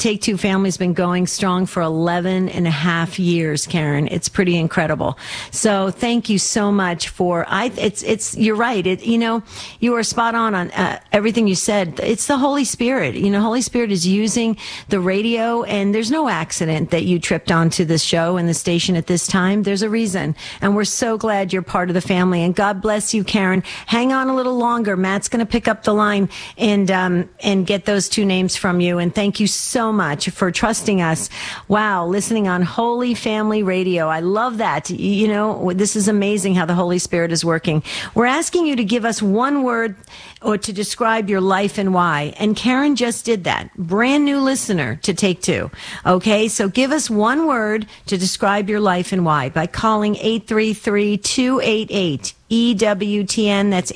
Take Two Family's been going strong for 11 and a half years, Karen. It's pretty incredible. So thank you so much for, you're right. You are spot on everything you said. It's the Holy Spirit. Holy Spirit is using the radio, and there's no accident that you tripped onto this show and the station at this time. There's a reason. And we're so glad you're part of the family. And God bless you, Karen. Hang on a little longer. Matt's going to pick up the line and get those two names from you. And thank you so much for trusting us. Wow, listening on Holy Family Radio. I love that. This is amazing how the Holy Spirit is working. We're asking you to give us one word or to describe your life and why. And Karen just did that. Brand new listener to Take Two. Okay, so give us one word to describe your life and why by calling 833-288. EWTN, that's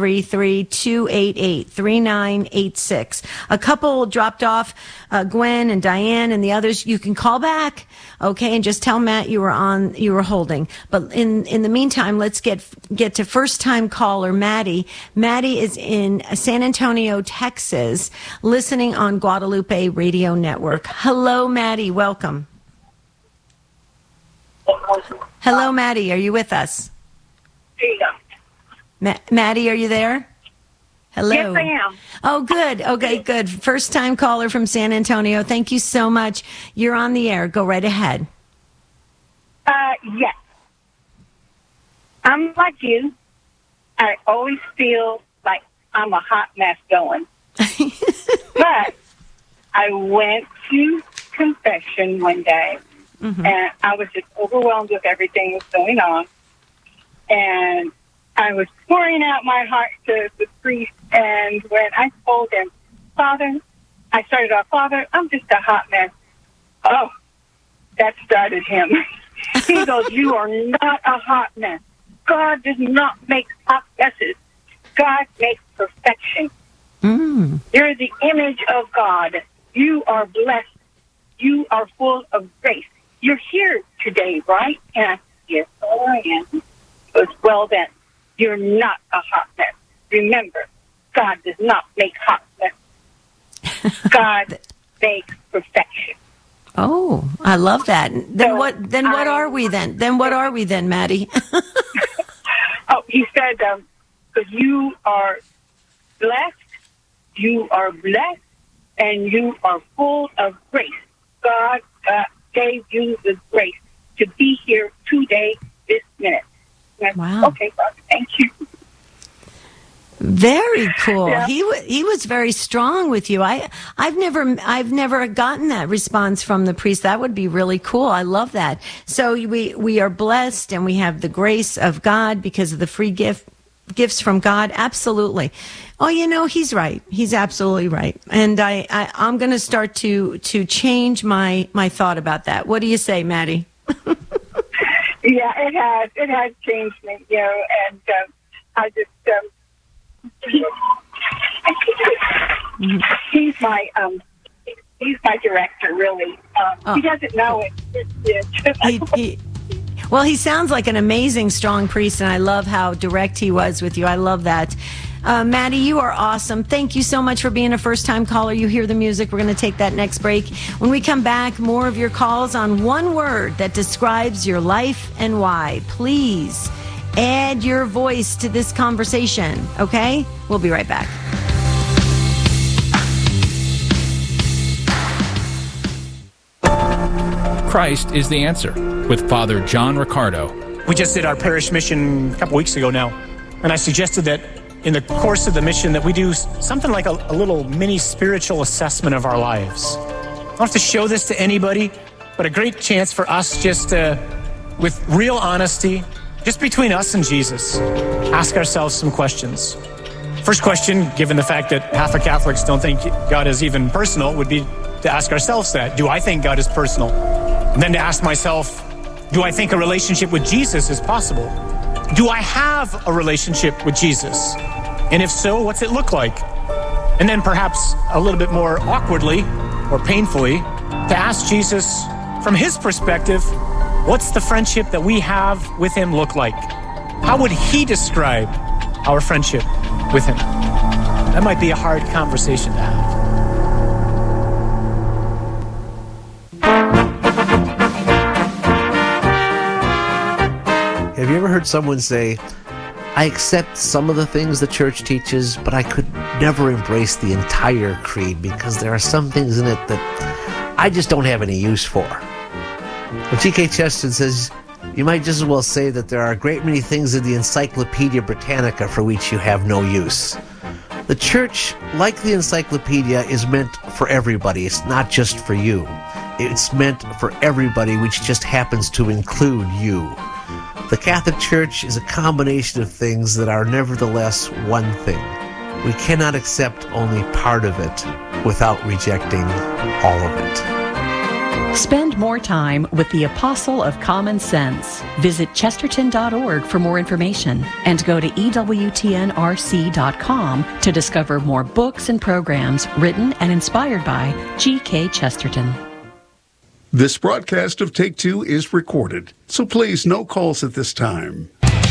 833-288-3986. A couple dropped off, Gwen and Diane and the others. You can call back, okay, and just tell Matt you were holding. But in the meantime, let's get to first time caller Maddie. Maddie is in San Antonio, Texas, listening on Guadalupe Radio Network. Hello, Maddie. Welcome. Hello, Maddie. Are you with us? Maddie, are you there? Hello. Yes, I am. Oh, good. Okay, good. First time caller from San Antonio. Thank you so much. You're on the air. Go right ahead. Yes. I'm like you. I always feel like I'm a hot mess going. But I went to confession one day, and I was just overwhelmed with everything that was going on. And I was pouring out my heart to the priest, and when I told him, Father, I started off, Father, I'm just a hot mess. Oh, that started him. He goes, you are not a hot mess. God does not make hot messes. God makes perfection. You're the image of God. You are blessed. You are full of grace. You're here today, right? And I said, yes, I am. He goes, well then, you're not a hot mess. Remember, God does not make hot messes. God makes perfection. Oh, I love that. Then what are we then? Then what are we then, Maddie? Oh, he said, because you are blessed, and you are full of grace. God gave you the grace to be here today, this minute. Wow. Okay, God, thank you. Very cool. Yeah. He was very strong with you. I've never gotten that response from the priest. That would be really cool. I love that. So we are blessed and we have the grace of God because of the free gifts from God. Absolutely. Oh, he's right. He's absolutely right. And I'm going to start to change my thought about that. What do you say, Maddie? Yeah, it has changed me, and I just he's my director, really. He doesn't know it. Well, he sounds like an amazing, strong priest, and I love how direct he was with you. I love that. Maddie, you are awesome. Thank you so much for being a first-time caller. You hear the music. We're going to take that next break. When we come back, more of your calls on one word that describes your life and why. Please add your voice to this conversation, okay? We'll be right back. Christ is the answer with Father John Riccardo. We just did our parish mission a couple weeks ago now, and I suggested that in the course of the mission that we do something like a little mini spiritual assessment of our lives. I don't have to show this to anybody, but a great chance for us just with real honesty, just between us and Jesus, ask ourselves some questions. First question, given the fact that half of Catholics don't think God is even personal, would be to ask ourselves that. Do I think God is personal? And then to ask myself, do I think a relationship with Jesus is possible? Do I have a relationship with Jesus? And if so, what's it look like? And then perhaps a little bit more awkwardly or painfully, to ask Jesus from his perspective, what's the friendship that we have with him look like? How would he describe our friendship with him? That might be a hard conversation to have. heard someone say, I accept some of the things the church teaches, but I could never embrace the entire creed because there are some things in it that I just don't have any use for. Well, G.K. Chesterton says, you might just as well say that there are a great many things in the Encyclopedia Britannica for which you have no use. The church, like the encyclopedia, is meant for everybody. It's not just for you. It's meant for everybody, which just happens to include you. The Catholic Church is a combination of things that are nevertheless one thing. We cannot accept only part of it without rejecting all of it. Spend more time with the Apostle of Common Sense. Visit chesterton.org for more information and go to EWTNRC.com to discover more books and programs written and inspired by G.K. Chesterton. This broadcast of Take Two is recorded, so please no calls at this time.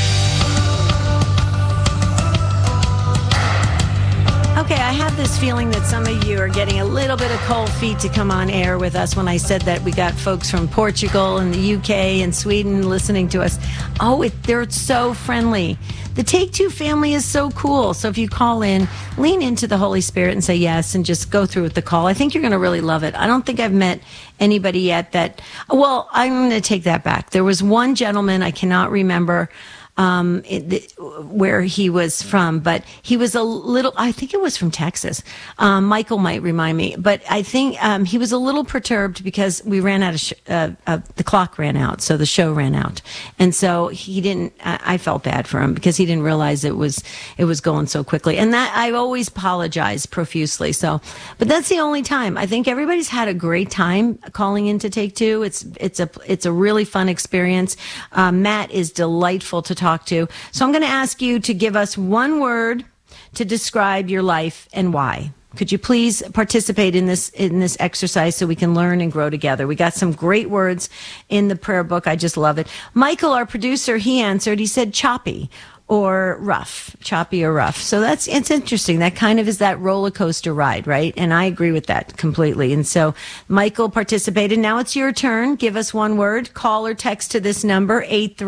Okay, I have this feeling that some of you are getting a little bit of cold feet to come on air with us when I said that we got folks from Portugal and the UK and Sweden listening to us. Oh, they're so friendly. The Take Two family is so cool. So if you call in, lean into the Holy Spirit and say yes and just go through with the call. I think you're going to really love it. I don't think I've met anybody yet that, well, I'm going to take that back. There was one gentleman, I cannot remember where he was from, but he was a little, I think it was from Texas. Michael might remind me, but I think he was a little perturbed because we ran out of the clock ran out, so the show ran out, and so he didn't. I felt bad for him because he didn't realize it was going so quickly, and that I always apologize profusely. So, but that's the only time. I think everybody's had a great time calling in to Take Two. It's a really fun experience. Matt is delightful to talk to. So I'm going to ask you to give us one word to describe your life and why. Could you please participate in this exercise so we can learn and grow together? We got some great words in the prayer book. I just love it. Michael, our producer, he answered. He said choppy or rough, choppy or rough. So it's interesting. That kind of is that roller coaster ride, right? And I agree with that completely. And so Michael participated. Now it's your turn. Give us one word. Call or text to this number,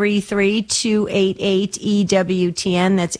833-288-EWTN. That's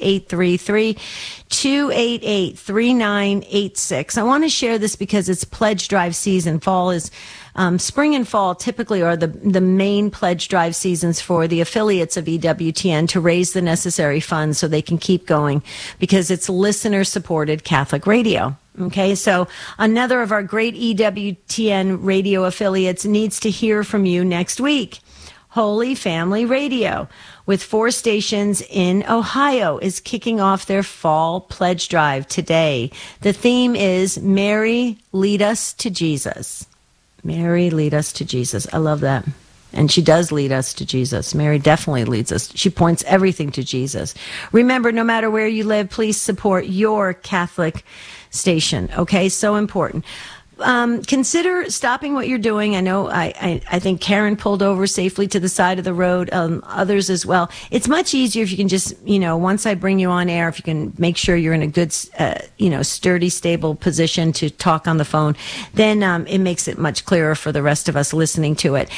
833-288-3986. I want to share this because it's pledge drive season. Fall is spring and fall typically are the main pledge drive seasons for the affiliates of EWTN to raise the necessary funds so they can keep going because it's listener-supported Catholic radio. Okay, so another of our great EWTN radio affiliates needs to hear from you next week. Holy Family Radio, with 4 stations in Ohio, is kicking off their fall pledge drive today. The theme is Mary, Lead Us to Jesus. Mary, lead us to Jesus. I love that. And she does lead us to Jesus. Mary definitely leads us. She points everything to Jesus. Remember, no matter where you live, please support your Catholic station. Okay, so important. Consider stopping what you're doing. I know I think Karen pulled over safely to the side of the road, others as well. It's much easier if you can just, once I bring you on air, if you can make sure you're in a good, sturdy, stable position to talk on the phone, then it makes it much clearer for the rest of us listening to it.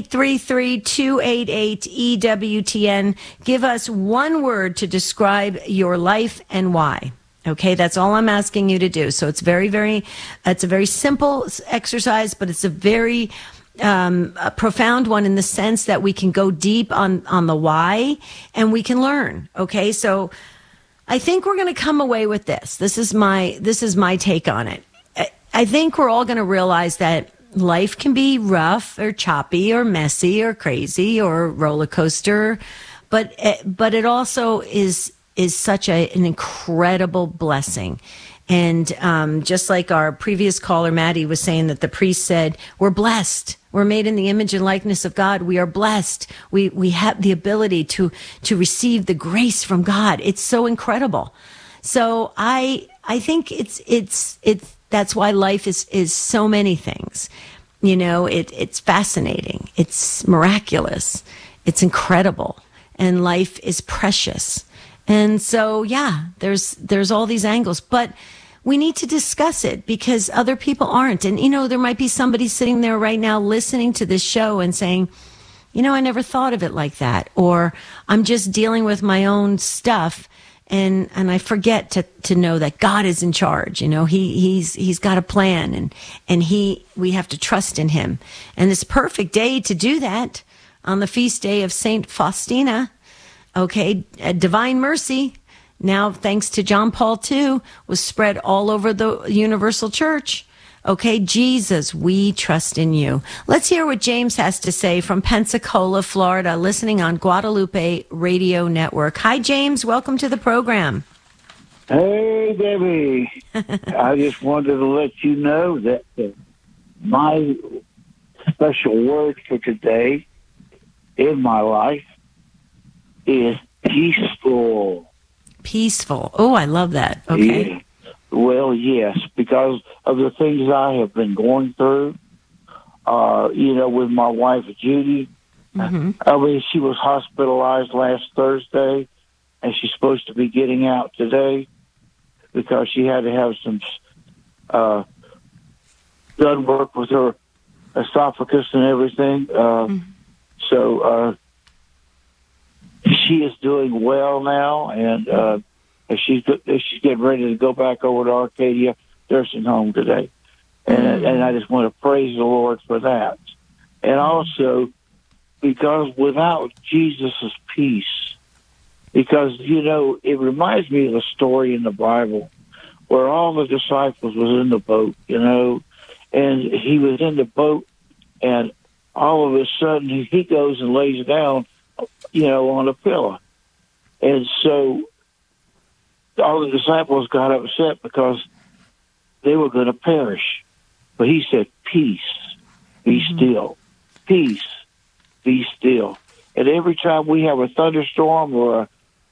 833-288-EWTN. Give us one word to describe your life and why. Okay, that's all I'm asking you to do. So it's it's a very simple exercise, but it's a very a profound one in the sense that we can go deep on the why and we can learn. Okay, so I think we're going to come away with this. This is my take on it. I think we're all going to realize that life can be rough or choppy or messy or crazy or roller coaster, but it also is such an incredible blessing. And just like our previous caller, Maddie, was saying that the priest said, we're blessed. We're made in the image and likeness of God. We are blessed. We have the ability to receive the grace from God. It's so incredible. So I think it's that's why life is so many things. It's fascinating. It's miraculous. It's incredible. And life is precious. And so, there's all these angles, but we need to discuss it because other people aren't. And, there might be somebody sitting there right now listening to this show and saying, I never thought of it like that. Or I'm just dealing with my own stuff. And I forget to know that God is in charge. He's got a plan, and we have to trust in him. And this perfect day to do that on the feast day of Saint Faustina. Okay. Divine Mercy. Now, thanks to John Paul II, was spread all over the universal church. Okay, Jesus, we trust in you. Let's hear what James has to say from Pensacola, Florida, listening on Guadalupe Radio Network. Hi, James. Welcome to the program. Hey, Debbie. I just wanted to let you know that my special word for today in my life is peaceful. Peaceful. Oh, I love that. Okay. Yeah. Well, yes, because of the things I have been going through, with my wife, Judy. Mm-hmm. I mean, she was hospitalized last Thursday, and she's supposed to be getting out today because she had to have some done work with her esophagus and everything. So she is doing well now, and she's getting ready to go back over to Arcadia Nursing Home today. And I just want to praise the Lord for that. And also, because without Jesus' peace, because, it reminds me of a story in the Bible where all the disciples was in the boat, and he was in the boat, and all of a sudden he goes and lays down, on a pillow. And so all the disciples got upset because they were going to perish. But he said, peace, be still. Peace, be still. And every time we have a thunderstorm or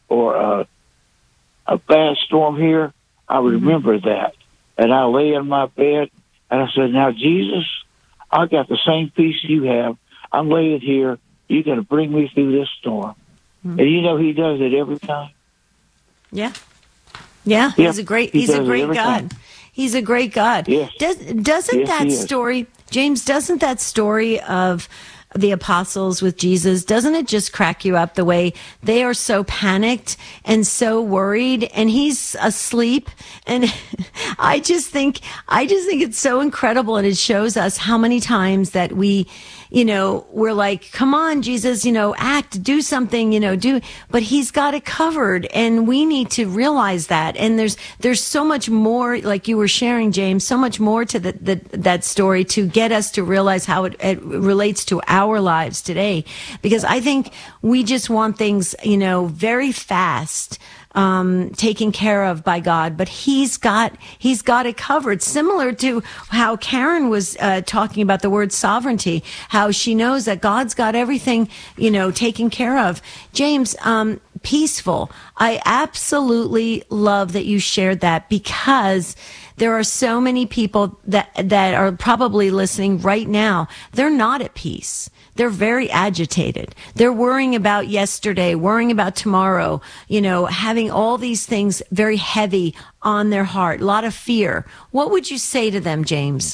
a bad storm here, I remember that. And I lay in my bed, and I said, now, Jesus, I got the same peace you have. I'm laying here. You're going to bring me through this storm. And he does it every time. Yeah. Yeah, he's a great God. He's a great God. Yes. Doesn't that story, James, doesn't that story of the apostles with Jesus, doesn't it just crack you up the way they are so panicked and so worried, and he's asleep? And I just think it's so incredible, and it shows us how many times that we, we're like, come on, Jesus, act, do something, but he's got it covered, and we need to realize that. And there's so much more, like you were sharing, James, so much more to that story to get us to realize how it relates to our lives today. Because I think we just want things, very fast, taken care of by God, but he's got it covered. Similar to how Karen was talking about the word sovereignty, how she knows that God's got everything, taken care of. James, peaceful. I absolutely love that you shared that, because there are so many people that are probably listening right now. They're not at peace. They're very agitated. They're worrying about yesterday, worrying about tomorrow, having all these things very heavy on their heart, a lot of fear. What would you say to them, James?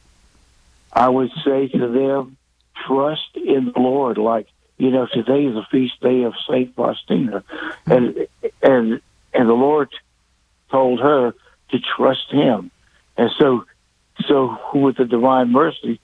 I would say to them, trust in the Lord. Like, today is a feast day of Saint Faustina. And the Lord told her to trust him. And so with the Divine Mercy,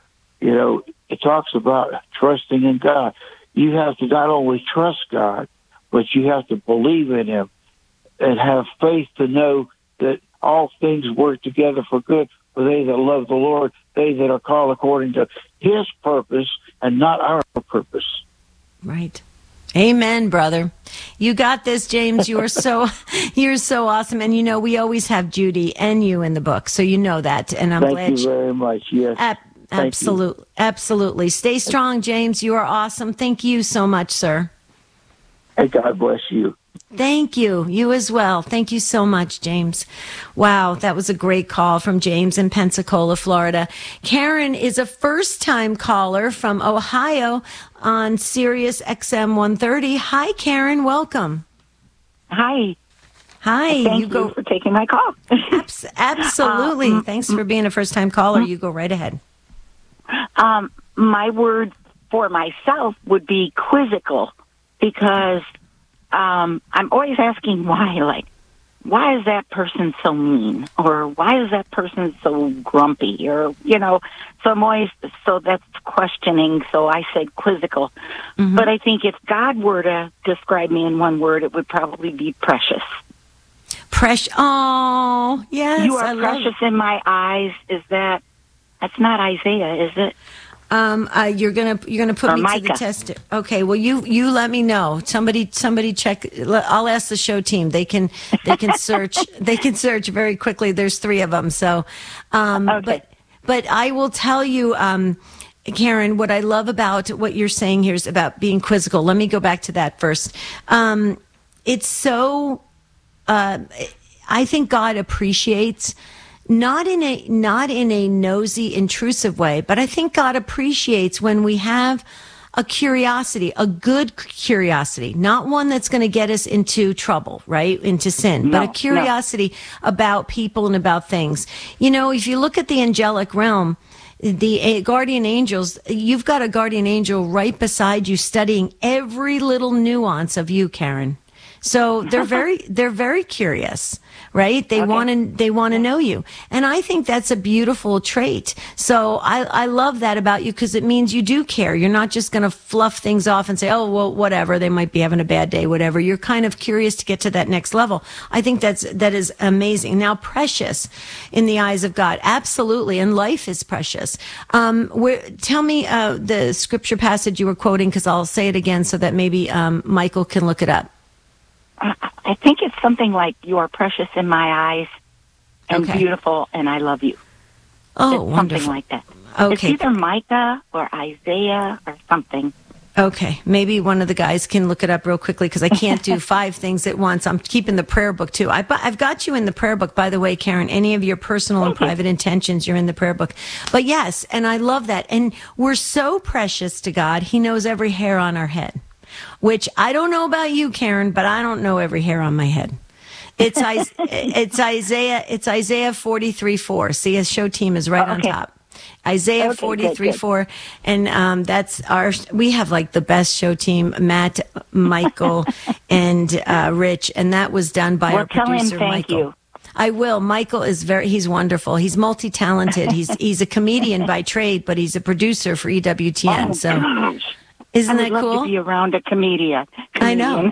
it talks about trusting in God. You have to not only trust God, but you have to believe in him and have faith to know that all things work together for good for they that love the Lord, they that are called according to his purpose and not our purpose. Right. Amen, brother. You got this, James. You're so awesome. And we always have Judy and you in the book, so you know that. And I'm glad. Thank you very much. Yes. Absolutely. Stay strong, James. You are awesome. Thank you so much, sir. And God bless you. Thank you. You as well. Thank you so much, James. Wow, that was a great call from James in Pensacola, Florida. Karen is a first-time caller from Ohio on Sirius XM 130. Hi, Karen. Welcome. Hi. Thank you for taking my call. Absolutely. Thanks for being a first-time caller. You go right ahead. My word for myself would be quizzical, because I'm always asking why. Like, why is that person so mean? Or why is that person so grumpy? Or, so I'm always, so that's questioning. So I said quizzical. Mm-hmm. But I think if God were to describe me in one word, it would probably be precious. Precious. Oh, yes. You are precious in my eyes. That's not Isaiah, is it? You're gonna put me to the test. Okay. Well, you let me know. Somebody check. I'll ask the show team. They can search. They can search very quickly. There's 3 of them. So, okay. But I will tell you, Karen, what I love about what you're saying here is about being quizzical. Let me go back to that first. It's so. I think God appreciates. Not in a nosy, intrusive way, but I think God appreciates when we have a curiosity, a good curiosity, not one that's going to get us into trouble, right? Into sin, but a curiosity about people and about things. If you look at the angelic realm, the guardian angels, you've got a guardian angel right beside you studying every little nuance of you, Karen. So they're very curious, right? They want to know you. And I think that's a beautiful trait. So I love that about you, because it means you do care. You're not just going to fluff things off and say, oh, well, whatever. They might be having a bad day, whatever. You're kind of curious to get to that next level. I think that is amazing. Now, precious in the eyes of God. Absolutely. And life is precious. Tell me the scripture passage you were quoting, because I'll say it again so that maybe Michael can look it up. I think it's something like, you are precious in my eyes and beautiful, and I love you. Oh, it's wonderful. Something like that. Okay. It's either Micah or Isaiah or something. Okay. Maybe one of the guys can look it up real quickly, because I can't do 5 things at once. I'm keeping the prayer book too. I've got you in the prayer book, by the way, Karen. Any of your personal and private intentions, you're in the prayer book. But yes, and I love that. And we're so precious to God. He knows every hair on our head. Which I don't know about you, Karen, but I don't know every hair on my head. It's Isaiah 43:4. See, his show team is right on top. Isaiah 43:4, and we have like the best show team, Matt, Michael, and Rich, and that was done by our producer, Michael. You. I will. Michael is he's wonderful. He's multi-talented. He's a comedian by trade, but he's a producer for EWTN. Gosh. Isn't that cool? I would love to be around a comedian. I know.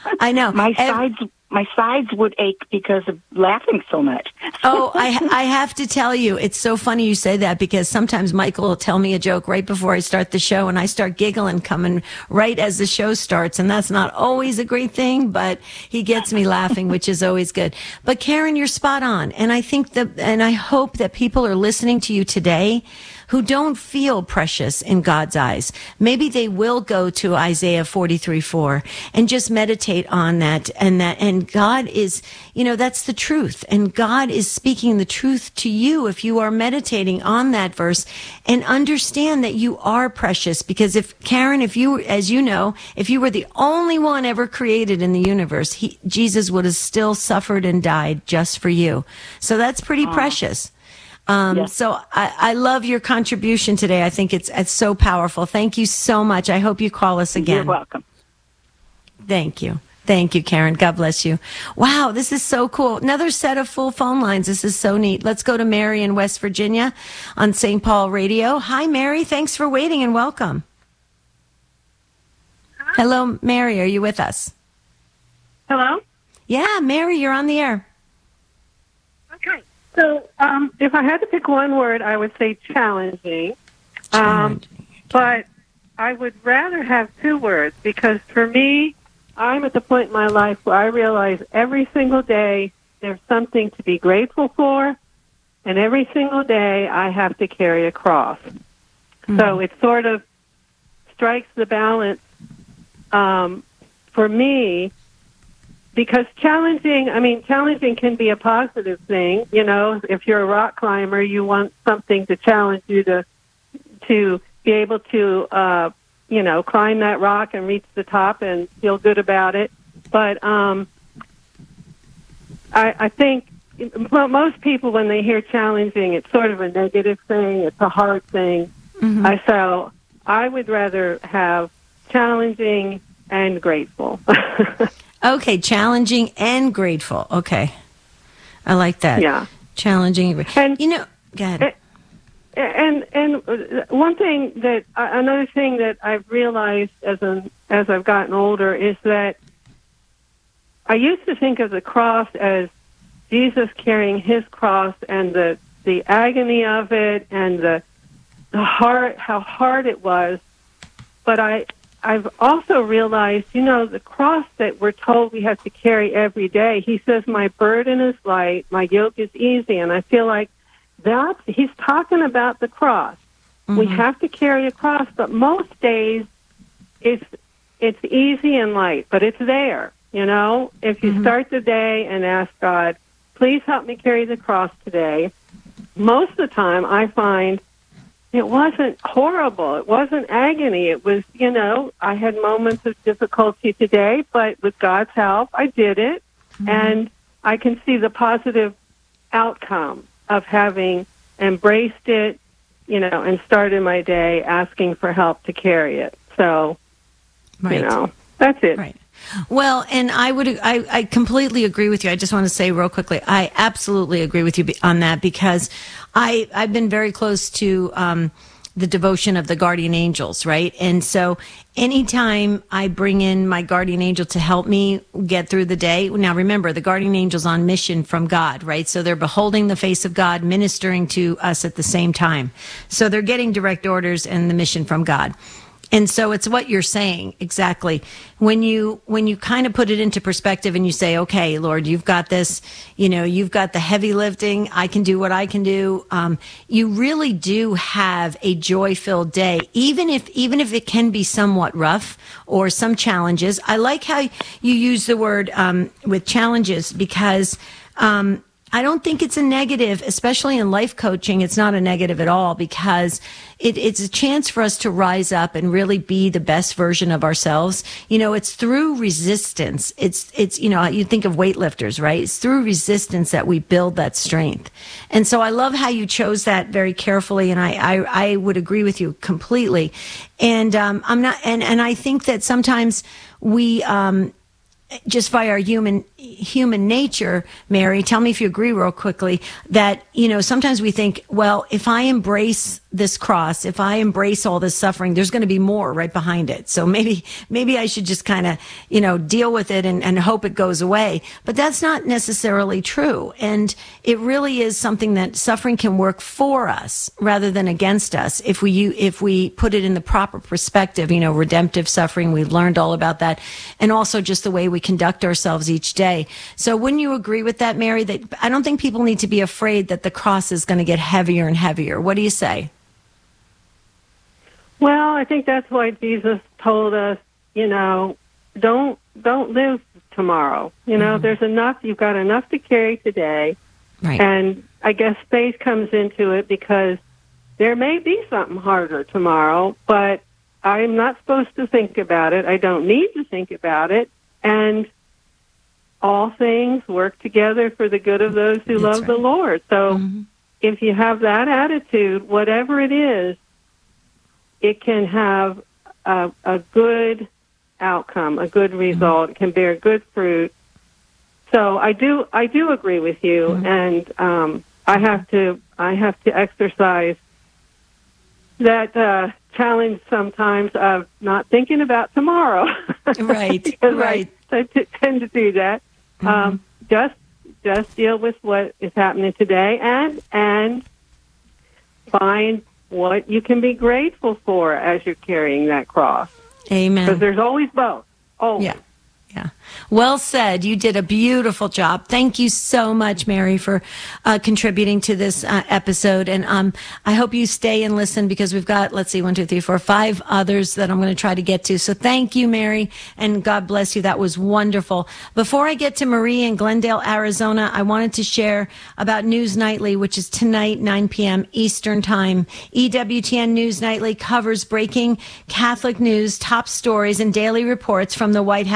My sides would ache because of laughing so much. Oh, I have to tell you, it's so funny you say that, because sometimes Michael will tell me a joke right before I start the show, and I start giggling coming right as the show starts, and that's not always a great thing, but he gets me laughing, which is always good. But Karen, you're spot on, and I think and I hope that people are listening to you today who don't feel precious in God's eyes. Maybe they will go to Isaiah 43:4 and just meditate on that, and God is, that's the truth. And God is speaking the truth to you if you are meditating on that verse, and understand that you are precious. Because Karen, if you were the only one ever created in the universe, Jesus would have still suffered and died just for you. So that's pretty precious. Yes. So I love your contribution today. I think it's so powerful. Thank you so much. I hope you call us again. You're welcome. Thank you. Thank you, Karen. God bless you. Wow, this is so cool. Another set of full phone lines. This is so neat. Let's go to Mary in West Virginia on St. Paul Radio. Hi, Mary. Thanks for waiting and welcome. Hi. Hello, Mary. Are you with us? Hello? Yeah, Mary, you're on the air. Okay. So if I had to pick one word, I would say challenging. But I would rather have 2 words, because for me, I'm at the point in my life where I realize every single day there's something to be grateful for, and every single day I have to carry a cross. Mm-hmm. So it sort of strikes the balance for me, because challenging can be a positive thing. If you're a rock climber, you want something to challenge you to be able to climb that rock and reach the top and feel good about it. But I think most people, when they hear challenging, it's sort of a negative thing. It's a hard thing. Mm-hmm. So I would rather have challenging and grateful. Okay, challenging and grateful. Okay. I like that. Yeah. Challenging. And, go ahead. And one thing that, another thing that I've realized as I've gotten older is that I used to think of the cross as Jesus carrying his cross and the agony of it and the how hard it was. But I've also realized, the cross that we're told we have to carry every day. He says, my burden is light, my yoke is easy. And I feel like he's talking about the cross. Mm-hmm. We have to carry a cross, but most days it's easy and light, but it's there. If you start the day and ask God, please help me carry the cross today, most of the time I find it wasn't horrible. It wasn't agony. It was, I had moments of difficulty today, but with God's help, I did it. Mm-hmm. And I can see the positive outcome of having embraced it, and started my day asking for help to carry it. So, that's it. Right. Well, and I completely agree with you. I just want to say real quickly, I absolutely agree with you on that, because I've been very close to the devotion of the guardian angels, right? And so anytime I bring in my guardian angel to help me get through the day, now remember, the guardian angel's on mission from God, right? So they're beholding the face of God, ministering to us at the same time. So they're getting direct orders and the mission from God. And so it's what you're saying exactly. When you kind of put it into perspective and you say, okay, Lord, you've got this, you've got the heavy lifting. I can do what I can do. You really do have a joy-filled day, even if it can be somewhat rough or some challenges. I like how you use the word with challenges, because I don't think it's a negative, especially in life coaching. It's not a negative at all, because it's a chance for us to rise up and really be the best version of ourselves. It's through resistance. It's you think of weightlifters, right? It's through resistance that we build that strength. And so I love how you chose that very carefully, and I would agree with you completely. And and I think that sometimes we just by our human nature, Mary, tell me if you agree real quickly, that, sometimes we think, well, if I embrace this cross, if I embrace all this suffering, there's going to be more right behind it. So maybe I should just kind of, deal with it and hope it goes away. But that's not necessarily true. And it really is something that suffering can work for us rather than against us if we put it in the proper perspective, redemptive suffering. We've learned all about that. And also just the way we conduct ourselves each day. So wouldn't you agree with that, Mary, that I don't think people need to be afraid that the cross is going to get heavier and heavier? What do you say? Well, I think that's why Jesus told us, don't live tomorrow. There's enough, you've got enough to carry today. Right. And I guess faith comes into it because there may be something harder tomorrow, but I'm not supposed to think about it. I don't need to think about it. And all things work together for the good of those who love the Lord. So if you have that attitude, whatever it is, it can have a good outcome, a good result. It can bear good fruit. So I do agree with you, and I have to exercise that challenge sometimes of not thinking about tomorrow. Right, right. I tend to do that. Just deal with what is happening today, and find what you can be grateful for as you're carrying that cross. Amen. Because there's always both. Always. Yeah. Yeah. Well said. You did a beautiful job. Thank you so much, Mary, for contributing to this episode. And I hope you stay and listen, because we've got, 1, 2, 3, 4, 5 others that I'm going to try to get to. So thank you, Mary, and God bless you. That was wonderful. Before I get to Marie in Glendale, Arizona, I wanted to share about News Nightly, which is tonight, 9 p.m. Eastern Time. EWTN News Nightly covers breaking Catholic news, top stories, and daily reports from the White House,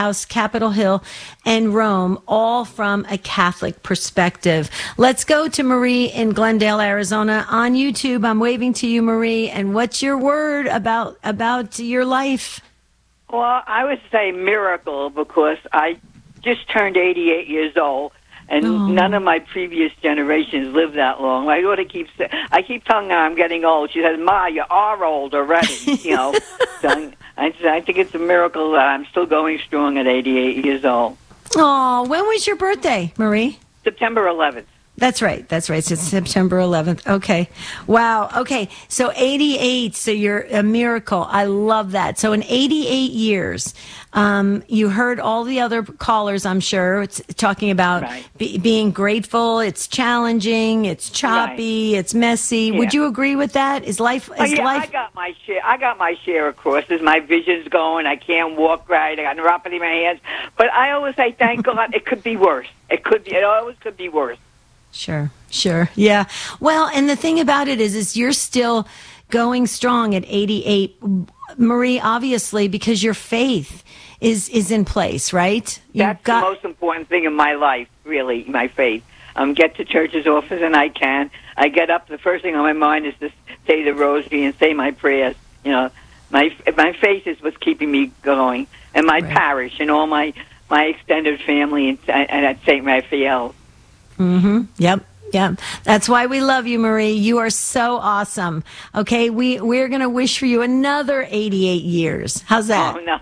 Capitol Hill and Rome, all from a Catholic perspective. Let's go to Marie in Glendale, Arizona on YouTube. I'm waving to you, Marie. And what's your word about your life? Well, I would say miracle because I just turned 88 years old, and none of my previous generations lived that long. My daughter I keep telling her I'm getting old. She says, "Ma, you are old already." So I think it's a miracle that I'm still going strong at 88 years old. Oh, when was your birthday, Marie? September 11th. That's right. It's September 11th. Okay. Wow. Okay. So 88. So you're a miracle. I love that. So in 88 years, you heard all the other callers, I'm sure, it's talking about being grateful. It's challenging. It's choppy. It's messy. Yeah. Would you agree with that? Is life? I got my share. I got my share of crosses. My vision's going. I can't walk right. I got neuropathy in my hands. But I always say, thank God, it could be worse. It always could be worse. Sure. Yeah. Well, and the thing about it is you're still going strong at 88, Marie, obviously, because your faith is in place, right? That's the most important thing in my life, really, my faith. Get to church as often as I can. I get up, the first thing on my mind is to say the rosary and say my prayers. My faith is what's keeping me going, and my parish and all my extended family and at St. Raphael. Mm-hmm. Yep. That's why we love you, Marie. You are so awesome. Okay, we're going to wish for you another 88 years. How's that? Oh, no.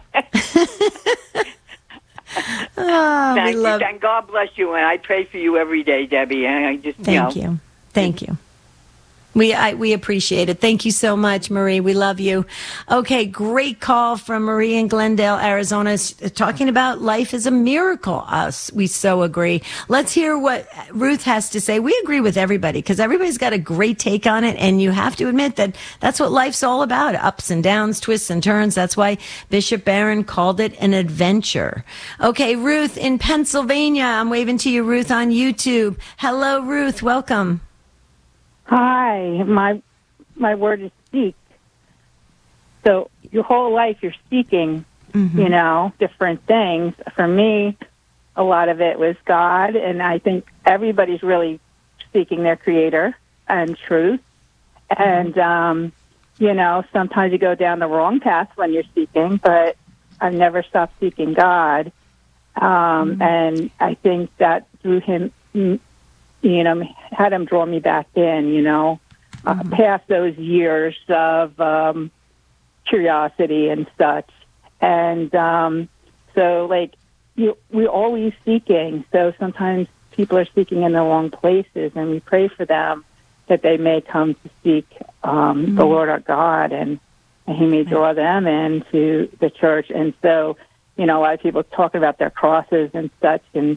Thank you. And God bless you. And I pray for you every day, Debbie. And I just Thank you. We appreciate it. Thank you so much, Marie. We love you. Okay, great call from Marie in Glendale, Arizona, talking about life is a miracle. We so agree. Let's hear what Ruth has to say. We agree with everybody because everybody's got a great take on it, and you have to admit that that's what life's all about, ups and downs, twists and turns. That's why Bishop Barron called it an adventure. Okay, Ruth in Pennsylvania. I'm waving to you, Ruth, on YouTube. Hello, Ruth. Welcome. Hi, my word is seek. So your whole life you're seeking, different things. For me, a lot of it was God, and I think everybody's really seeking their Creator and truth. And, sometimes you go down the wrong path when you're seeking, but I've never stopped seeking God. And I think that through Him, had Him draw me back in, past those years of curiosity and such. And so, we're always seeking. So sometimes people are seeking in the wrong places, and we pray for them that they may come to seek the Lord our God, and He may draw them into the church. And so, a lot of people talking about their crosses and such, and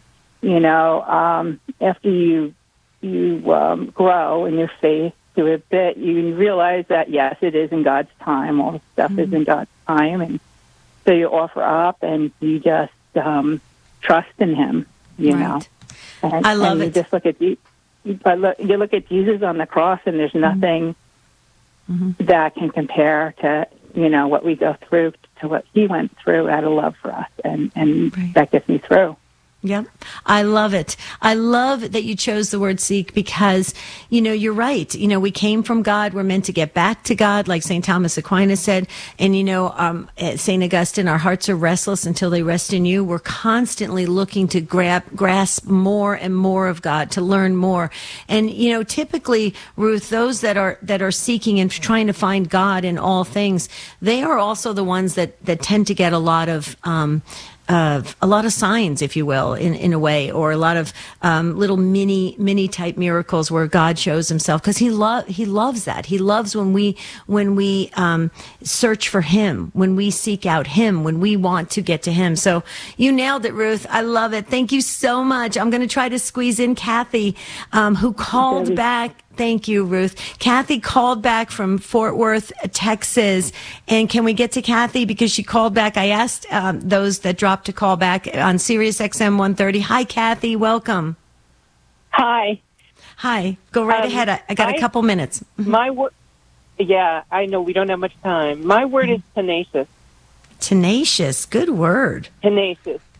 after you grow in your faith to a bit, you realize that, yes, it is in God's time. All the stuff is in God's time. And so you offer up and you just trust in Him, know. And, I love it. You just look at you look at Jesus on the cross, and there's nothing that can compare to, what we go through, to what He went through out of love for us. And that gets me through. Yep. I love it. I love that you chose the word seek because, you're right. We came from God. We're meant to get back to God, like St. Thomas Aquinas said. And, St. Augustine, our hearts are restless until they rest in you. We're constantly looking to grasp more and more of God, to learn more. And, typically, Ruth, those that are seeking and trying to find God in all things, they are also the ones that tend to get a lot of signs, if you will, in a way, or a lot of little mini type miracles where God shows Himself, because He loves that. He loves when we search for Him, when we seek out Him, when we want to get to Him. So you nailed it, Ruth. I love it. Thank you so much. I'm going to try to squeeze in Kathy, who called back. Thank you, Ruth. Kathy called back from Fort Worth, Texas. And can we get to Kathy? Because she called back. I asked those that dropped to call back on Sirius XM 130. Hi, Kathy. Welcome. Hi. Go right ahead. I got a couple minutes. My word. Yeah, I know we don't have much time. My word is tenacious. Tenacious. Good word. Tenacious.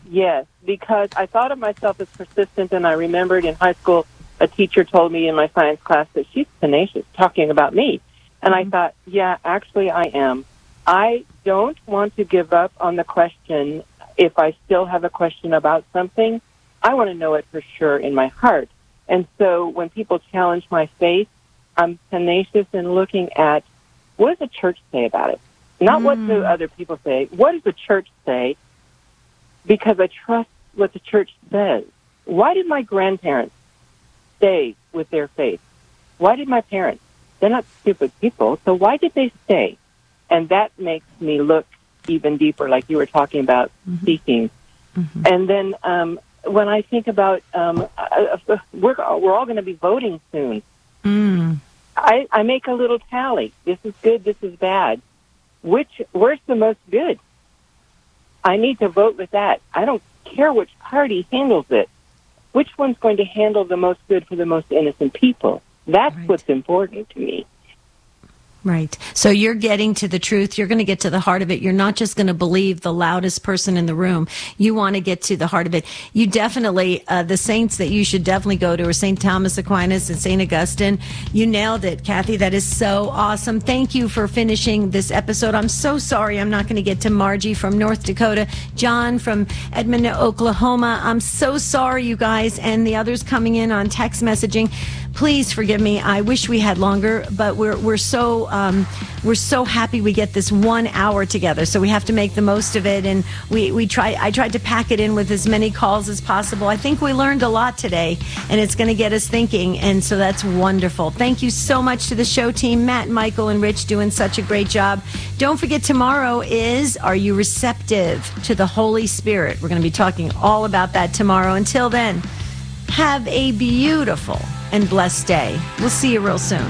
Yes, because I thought of myself as persistent, and I remembered in high school a teacher told me in my science class that she's tenacious, talking about me. And I thought, yeah, actually I am. I don't want to give up on the question. If I still have a question about something, I want to know it for sure in my heart. And so when people challenge my faith, I'm tenacious in looking at what does the church say about it? Not what do other people say. What does the church say? Because I trust what the church says. Why did my grandparents stay with their faith? Why did my parents? They're not stupid people, so why did they stay? And that makes me look even deeper, like you were talking about seeking. And then when I think about, we're all going to be voting soon. I make a little tally. This is good, this is bad. Where's the most good? I need to vote with that. I don't care which party handles it. Which one's going to handle the most good for the most innocent people? That's what's important to me. Right. So you're getting to the truth. You're going to get to the heart of it. You're not just going to believe the loudest person in the room. You want to get to the heart of it. You definitely, the saints that you should definitely go to are St. Thomas Aquinas and St. Augustine. You nailed it, Kathy. That is so awesome. Thank you for finishing this episode. I'm so sorry I'm not going to get to Margie from North Dakota, John from Edmond, Oklahoma. I'm so sorry, you guys, and the others coming in on text messaging. Please forgive me. I wish we had longer, but we're so happy we get this 1 hour together. So we have to make the most of it, and I tried to pack it in with as many calls as possible. I think we learned a lot today, and it's going to get us thinking, and so that's wonderful. Thank you so much to the show team, Matt, Michael, and Rich, doing such a great job. Don't forget, tomorrow is Are You Receptive to the Holy Spirit? We're going to be talking all about that tomorrow. Until then, have a beautiful and blessed day. We'll see you real soon.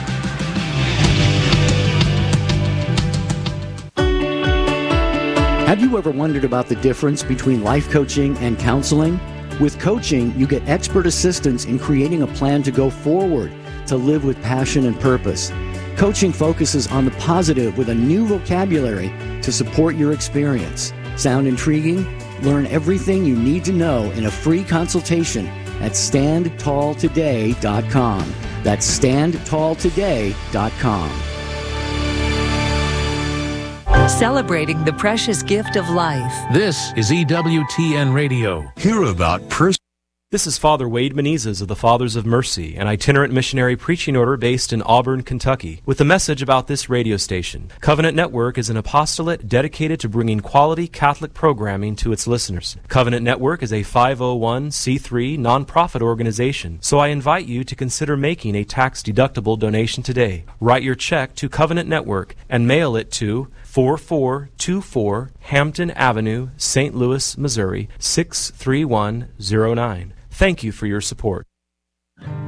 Have you ever wondered about the difference between life coaching and counseling? With coaching, you get expert assistance in creating a plan to go forward, to live with passion and purpose. Coaching focuses on the positive with a new vocabulary to support your experience. Sound intriguing? Learn everything you need to know in a free consultation at StandTallToday.com. That's StandTallToday.com. Celebrating the precious gift of life. This is EWTN Radio. Hear about This is Father Wade Menezes of the Fathers of Mercy, an itinerant missionary preaching order based in Auburn, Kentucky, with a message about this radio station. Covenant Network is an apostolate dedicated to bringing quality Catholic programming to its listeners. Covenant Network is a 501c3 nonprofit organization, so I invite you to consider making a tax-deductible donation today. Write your check to Covenant Network and mail it to 4424 Hampton Avenue, St. Louis, Missouri 63109. Thank you for your support.